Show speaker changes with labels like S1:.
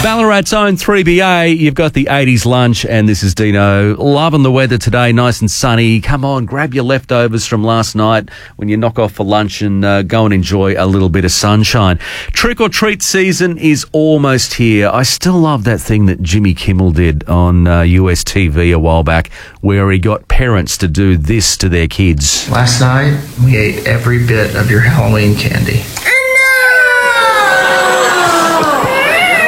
S1: Ballarat's own 3BA, you've got the 80s lunch, and this is Dino. Loving the weather today, nice and sunny. Come on, grab your leftovers from last night when you knock off for lunch and go and enjoy a little bit of sunshine. Trick or treat season is almost here. I still love that thing that Jimmy Kimmel did on US TV a while back, where he got parents to do this to their kids.
S2: Last night, we ate every bit of your Halloween candy.